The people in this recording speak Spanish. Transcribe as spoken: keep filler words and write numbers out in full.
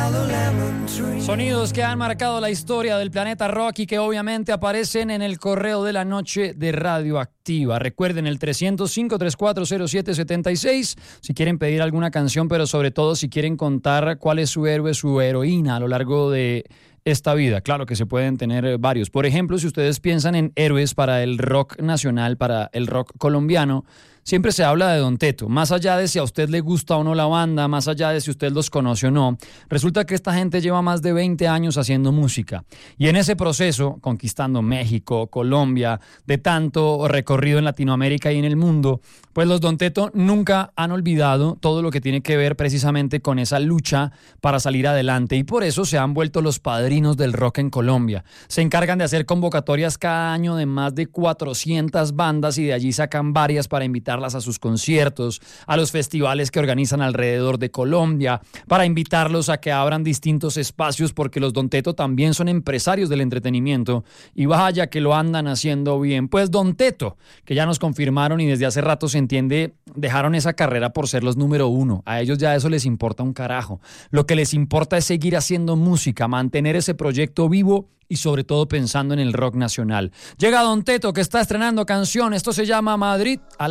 Sonidos que han marcado la historia del planeta rock y que obviamente aparecen en el correo de la noche de Radioactiva. Recuerden el trescientos cinco, treinta y cuatro cero siete setenta y seis si quieren pedir alguna canción, pero sobre todo si quieren contar cuál es su héroe, su heroína a lo largo de esta vida. Claro que se pueden tener varios. Por ejemplo, si ustedes piensan en héroes para el rock nacional, para el rock colombiano, siempre se habla de Don Teto. Más allá de si a usted le gusta o no la banda, más allá de si usted los conoce o no, resulta que esta gente lleva más de veinte años haciendo música. Y en ese proceso, conquistando México, Colombia, de tanto recorrido en Latinoamérica y en el mundo, pues los Don Teto nunca han olvidado todo lo que tiene que ver precisamente con esa lucha para salir adelante. Y por eso se han vuelto los padrinos del rock en Colombia. Se encargan de hacer convocatorias cada año de más de cuatrocientas bandas y de allí sacan varias para invitar a sus conciertos, a los festivales que organizan alrededor de Colombia, para invitarlos a que abran distintos espacios, porque los Don Teto también son empresarios del entretenimiento y vaya que lo andan haciendo bien. Pues Don Teto, que ya nos confirmaron y desde hace rato se entiende, dejaron esa carrera por ser los número uno. A ellos ya eso les importa un carajo. Lo que les importa es seguir haciendo música, mantener ese proyecto vivo y sobre todo pensando en el rock nacional. Llega Don Teto, que está estrenando canción. Esto se llama Madrid.